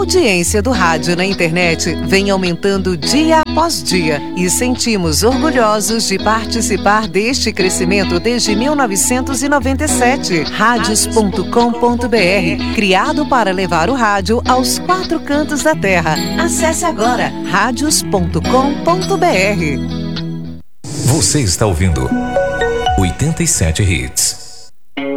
audiência do rádio na internet vem aumentando dia após dia e sentimos orgulhosos de participar deste crescimento desde 1997. Radios.com.br, criado para levar o rádio aos 4 cantos da terra. Acesse agora radios.com.br. Você está ouvindo 87 Hits.